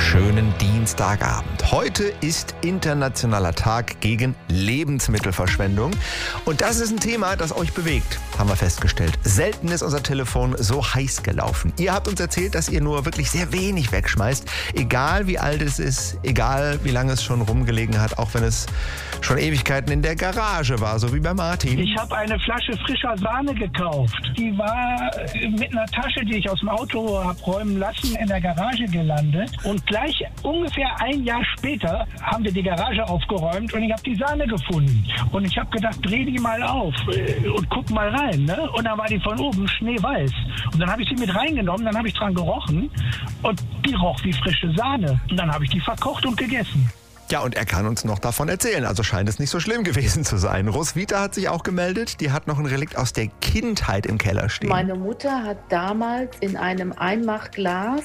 schönen Dienstagabend. Heute ist Internationaler Tag gegen Lebensmittelverschwendung. Und das ist ein Thema, das euch bewegt, haben wir festgestellt. Selten ist unser Telefon so heiß gelaufen. Ihr habt uns erzählt, dass ihr nur wirklich sehr wenig wegschmeißt. Egal wie alt es ist, egal wie lange es schon rumgelegen hat, auch wenn es schon Ewigkeiten in der Garage war, so wie bei Martin. Ich habe eine Flasche frischer Sahne gekauft. Die war mit einer Tasche, die ich aus dem Auto habe räumen lassen, in der Garage gelandet. Und gleich ungefähr ein Jahr später haben wir die Garage aufgeräumt und ich habe die Sahne gefunden. Und ich habe gedacht, dreh die mal auf und guck mal rein. Ne? Und dann war die von oben schneeweiß. Und dann habe ich sie mit reingenommen, dann habe ich dran gerochen und die roch wie frische Sahne. Und dann habe ich die verkocht und gegessen. Ja, und er kann uns noch davon erzählen, also scheint es nicht so schlimm gewesen zu sein. Roswitha hat sich auch gemeldet, die hat noch ein Relikt aus der Kindheit im Keller stehen. Meine Mutter hat damals in einem Einmachglas